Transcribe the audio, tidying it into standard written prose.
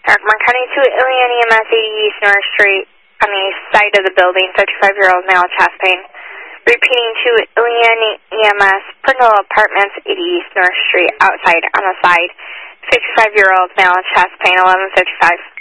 Markham County to Ilion EMS 80 East North Street on the side of the building, 35-year-old male chest pain. Repeating to Ilion EMS, Pringle Apartments 80 East North Street outside on the side, 55-year-old male chest pain, 11:55.